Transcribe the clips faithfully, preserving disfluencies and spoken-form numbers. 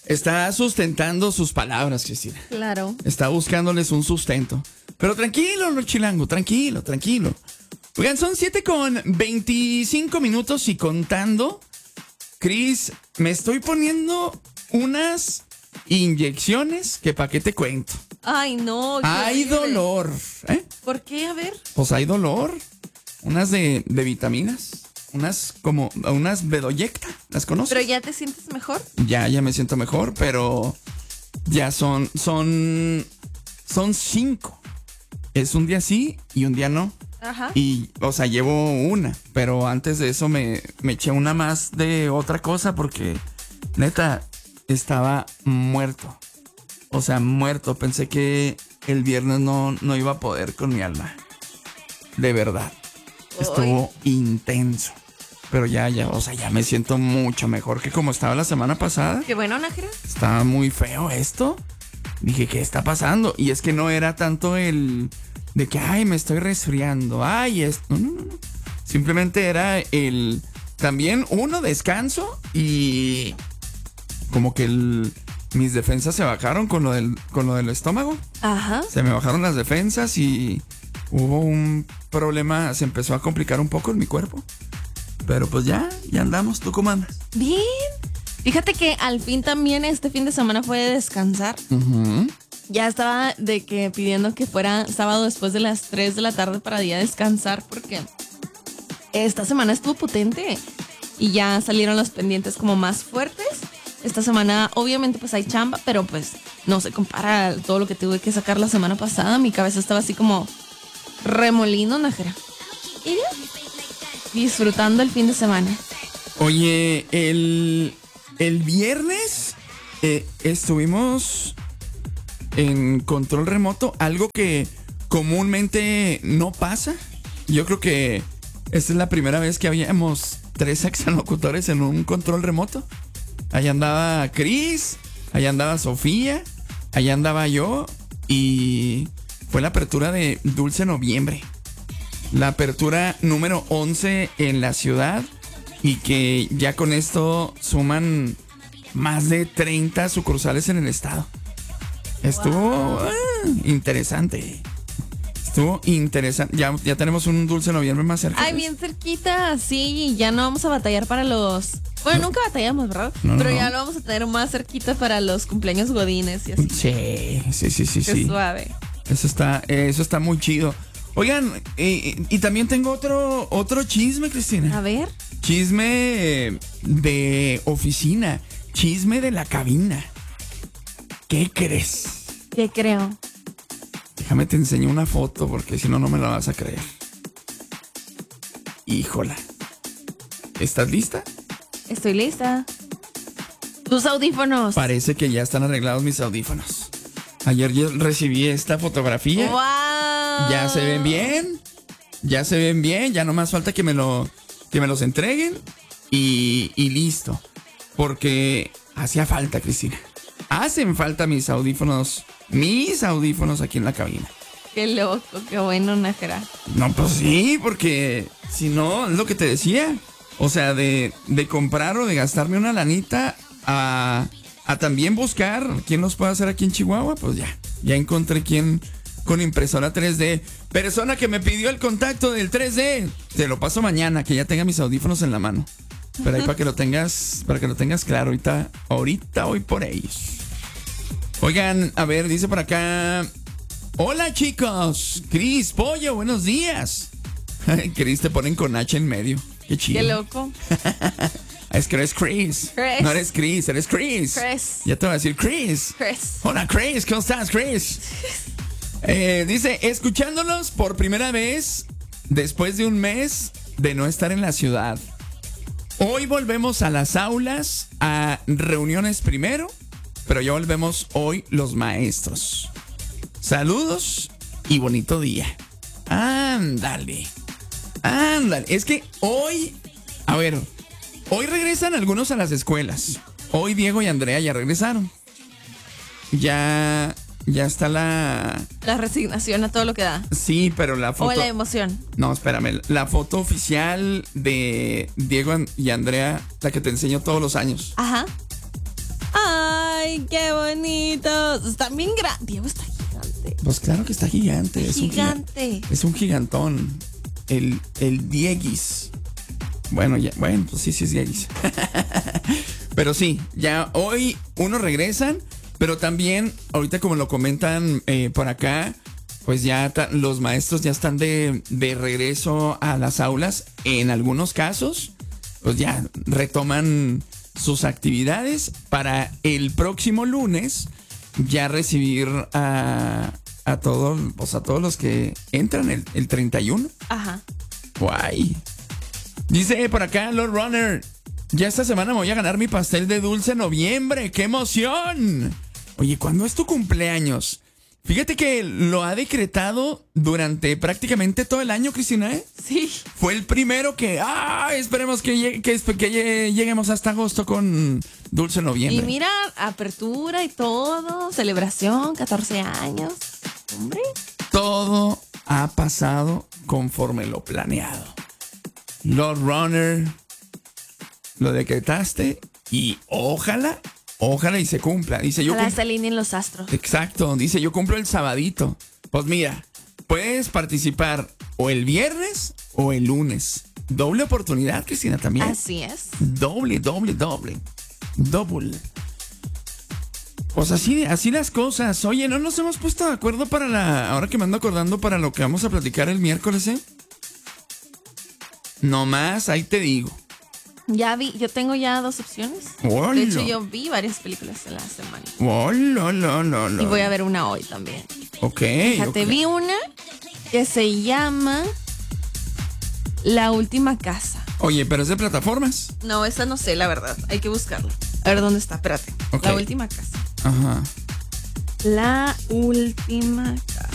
Está sustentando sus palabras, Cristina. Claro. Está buscándoles un sustento. Pero tranquilo, no, chilango, tranquilo, tranquilo. Oigan, son siete con veinticinco minutos y contando. Cris, me estoy poniendo unas inyecciones que pa' qué te cuento. Ay, no. Hay horrible. dolor. ¿Eh? ¿Por qué? A ver. Pues hay dolor. Unas de, de vitaminas. Unas como, unas Bedoyecta. ¿Las conoces? ¿Pero ya te sientes mejor? Ya, ya me siento mejor, pero ya son, son, son cinco. Es un día sí y un día no. Ajá. Y, o sea, llevo una, pero antes de eso me, me eché una más de otra cosa porque, neta, estaba muerto. O sea, muerto. Pensé que el viernes no, no iba a poder con mi alma. De verdad. Estuvo Ay. intenso. Pero ya, ya, o sea, ya me siento mucho mejor que como estaba la semana pasada. Qué bueno, Nájera. Estaba muy feo esto. Dije, ¿qué está pasando? Y es que no era tanto el de que, ay, me estoy resfriando. Ay, esto. No, no, no. Simplemente era el. También, uno, descanso. Y como que el, mis defensas se bajaron con lo del, con lo del estómago. Ajá. Se me bajaron las defensas y hubo un problema. Se empezó a complicar un poco en mi cuerpo. Pero pues ya, ya andamos. ¿Tú cómo andas? Bien. Fíjate que al fin también este fin de semana fue de descansar. Uh-huh. Ya estaba de que pidiendo que fuera sábado después de las tres de la tarde para día descansar porque esta semana estuvo potente y ya salieron los pendientes como más fuertes. Esta semana obviamente pues hay chamba, pero pues no se compara a todo lo que tuve que sacar la semana pasada. Mi cabeza estaba así como remolino, Nájera. Y ya, disfrutando el fin de semana. Oye, el, el viernes eh, estuvimos en control remoto, algo que comúnmente no pasa. Yo creo que esta es la primera vez que habíamos tres exalocutores en un control remoto. Allá andaba Cris, allá andaba Sofía, allá andaba yo y fue la apertura de Dulce Noviembre. La apertura número once en la ciudad y que ya con esto suman más de treinta sucursales en el estado. Estuvo wow. ah, interesante. Estuvo interesante. Ya, ya tenemos un Dulce Noviembre más cerca. Ay, bien cerquita, sí. Ya no vamos a batallar para los... Bueno, no. Nunca batallamos, ¿verdad? No, Pero no. ya lo vamos a tener más cerquita para los cumpleaños godines y así. Sí, sí, sí, sí. Qué sí. suave. Eso está, eso está muy chido. Oigan, y, y también tengo otro, otro chisme, Cristina. A ver. Chisme de oficina. Chisme de la cabina. ¿Qué crees? ¿Qué creo? Déjame te enseño una foto porque si no, no me la vas a creer. Híjola. ¿Estás lista? Estoy lista. Tus audífonos. Parece que ya están arreglados mis audífonos. Ayer yo recibí esta fotografía. ¡Wow! Ya se ven bien. Ya se ven bien. Ya no más falta que me, lo, que me los entreguen. Y, y listo. Porque hacía falta, Cristina. Hacen falta mis audífonos. Mis audífonos aquí en la cabina. Qué loco, qué bueno, Nájera. No, pues sí, porque si no, es lo que te decía. O sea, de, de comprar o de gastarme una lanita a, a también buscar quién los puede hacer aquí en Chihuahua. Pues ya, ya encontré quién con impresora tres D. Persona que me pidió el contacto del tres D. Te lo paso mañana, que ya tenga mis audífonos en la mano. Pero ahí para que lo tengas, para que lo tengas claro, ahorita, ahorita voy por ellos. Oigan, a ver, dice por acá. Hola chicos, Cris, Pollo, buenos días. Cris te ponen con H en medio. Qué chido. Qué loco. Es que eres Chris. Chris. No eres Chris, eres Chris. Chris. Ya te voy a decir Chris. Chris. Hola Chris, ¿cómo estás, Chris? eh, dice, escuchándolos por primera vez después de un mes de no estar en la ciudad. Hoy volvemos a las aulas, a reuniones primero, pero ya volvemos hoy los maestros. Saludos y bonito día. Ándale. Ándale. Es que hoy, a ver, hoy regresan algunos a las escuelas. Hoy Diego y Andrea ya regresaron. Ya, ya está la... La resignación a todo lo que da. Sí, pero la foto... O la emoción. No, espérame. La foto oficial de Diego y Andrea, la que te enseño todos los años. Ajá. Ay, ¡Ay, qué bonitos! Están bien grandes. Diego está gigante. Pues claro que está gigante. Es Gigante. Un giga- es un gigantón. El, el Dieguis. Bueno, ya, bueno, pues sí, sí es Dieguis. Pero sí, ya hoy unos regresan, pero también, ahorita como lo comentan eh, por acá, pues ya ta- los maestros ya están de, de regreso a las aulas. En algunos casos, pues ya retoman sus actividades para el próximo lunes ya recibir a, a todos, pues a todos los que entran el, el treinta y uno. Ajá. Guay. Dice por acá Lord Runner, ya esta semana me voy a ganar mi pastel de dulce noviembre. ¡Qué emoción! Oye, ¿cuándo es tu cumpleaños? Fíjate que lo ha decretado durante prácticamente todo el año, Cristina, ¿eh? Sí. Fue el primero que, ah, esperemos que, llegue, que, que llegue- lleguemos hasta agosto con dulce noviembre. Y mira, apertura y todo, celebración, catorce años. Hombre. Todo ha pasado conforme lo planeado. Lord Runner, lo decretaste y ojalá, ojalá y se cumpla. Dice yo. Ojalá cum- se alineen los astros. Exacto, dice yo cumplo el sabadito. Pues mira, puedes participar o el viernes o el lunes. Doble oportunidad, Cristina, también. Así es. Doble, doble, doble. Doble. Pues así, así las cosas. Oye, ¿no nos hemos puesto de acuerdo para la... Ahora que me ando acordando para lo que vamos a platicar el miércoles, eh? Nomás, ahí te digo. Ya vi, yo tengo ya dos opciones. Hola. De hecho, yo vi varias películas en la semana. Hola, la, la, la. Y voy a ver una hoy también. Ok. Fíjate, ok. vi una que se llama La Última Casa. Oye, pero es de plataformas. No, esa no sé, la verdad. Hay que buscarla. A ver dónde está, espérate. Ok. La Última Casa. Ajá. La Última Casa.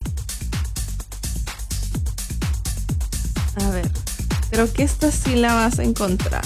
A ver, creo que esta sí la vas a encontrar.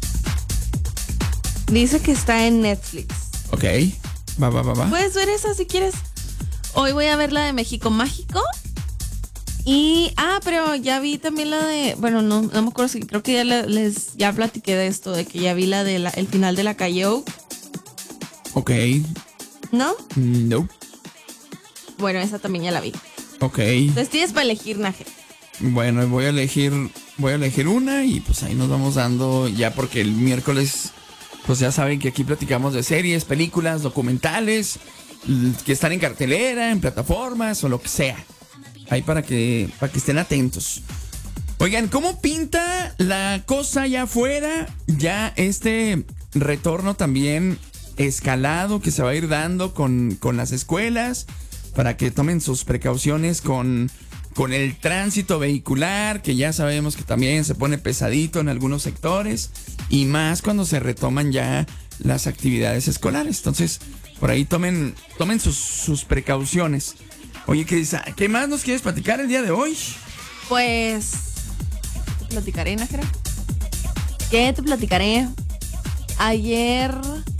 Dice que está en Netflix. Ok. Va, va, va, va. Puedes ver esa si quieres. Hoy voy a ver la de México Mágico. Y, ah, pero ya vi también la de, bueno, no, no me acuerdo si, creo que ya le- les, ya platiqué de esto, de que ya vi la de la, el final de la Calle Oak, Ok. ¿no? No. Bueno, esa también ya la vi. Ok. Entonces tienes para elegir, Naje. Bueno, voy a elegir, voy a elegir una y pues ahí nos vamos dando ya porque el miércoles, pues ya saben que aquí platicamos de series, películas, documentales, l- que están en cartelera, en plataformas o lo que sea. Ahí para que, para que estén atentos. Oigan, ¿cómo pinta la cosa allá afuera? Ya este retorno también escalado que se va a ir dando con, con las escuelas para que tomen sus precauciones con, con el tránsito vehicular, que ya sabemos que también se pone pesadito en algunos sectores y más cuando se retoman ya las actividades escolares. Entonces, por ahí tomen, tomen sus, sus precauciones. Oye, Cris, ¿qué más nos quieres platicar el día de hoy? Pues, te platicaré, Nájera. ¿Qué te platicaré? Ayer,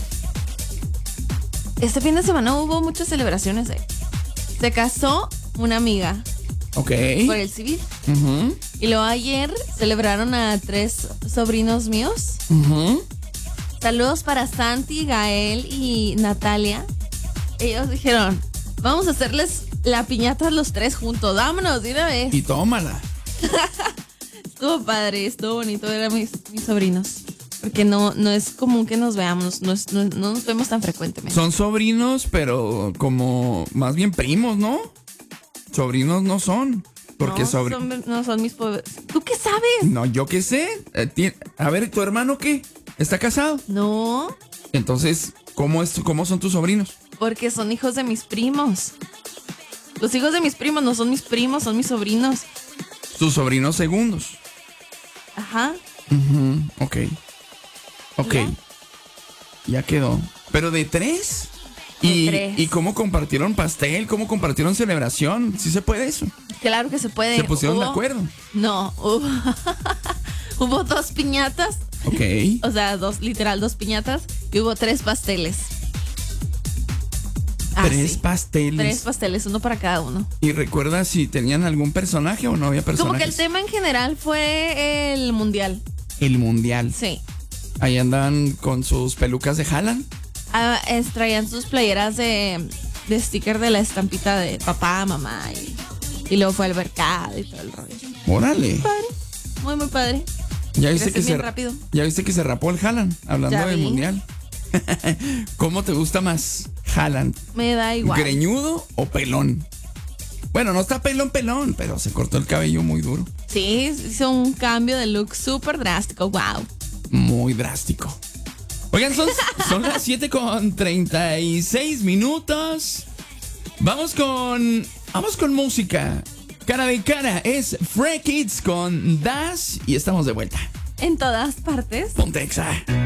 este fin de semana hubo muchas celebraciones. eh. Se casó una amiga Ok. por el civil. Ujú, Y luego ayer celebraron a tres sobrinos míos. ujú. Saludos para Santi, Gael y Natalia. Ellos dijeron, vamos a hacerles la piñata los tres juntos. Vámonos de una vez. Y tómala. Estuvo padre, estuvo bonito ver a mis, mis sobrinos. Porque no, no es común que nos veamos, no, es- no- no nos vemos tan frecuentemente. Son sobrinos, pero como más bien primos, ¿no? Sobrinos no son. Porque no, sobri- son, no son mis pobres. ¿Tú qué sabes? No, yo qué sé. Eh, ti- A ver, ¿tu hermano qué? ¿Está casado? No, Entonces, ¿cómo, es, cómo son tus sobrinos? porque son hijos de mis primos. Los hijos de mis primos no son mis primos, son mis sobrinos. Tus sobrinos segundos. Ajá. Ujú, ok. Ok. ¿Ya? Ya quedó. ¿Pero de tres? De ¿Y, tres. ¿Y cómo compartieron pastel? ¿Cómo compartieron celebración? ¿Sí se puede eso? Claro que se puede. ¿Se pusieron de Hubo- acuerdo? No, hubo, hubo dos piñatas, Ok. o sea, dos, literal, dos piñatas, y hubo tres pasteles. Ah, Tres sí. pasteles. Tres pasteles, uno para cada uno. ¿Y recuerdas si tenían algún personaje o no había personajes? Como que el tema en general fue el mundial. El mundial. Sí. Ahí andaban con sus pelucas de Haaland. ah, es- traían sus playeras de, de sticker de la estampita de papá, mamá y, y luego fue al mercado y todo el rollo. Órale. Padre, muy muy padre. Ya viste, que Creces se, bien rápido. ya viste que se rapó el Haaland, hablando Ya del vi. mundial. ¿Cómo te gusta más Haaland? Me da igual. ¿Greñudo o pelón? Bueno, no está pelón pelón, pero se cortó el cabello muy duro. Sí, hizo un cambio de look súper drástico. Wow. Muy drástico. Oigan, son, son las siete con treinta y seis minutos. Vamos con. Vamos con música. Cara de cara es Free Kids con Das y estamos de vuelta. En todas partes. Ponte Exa.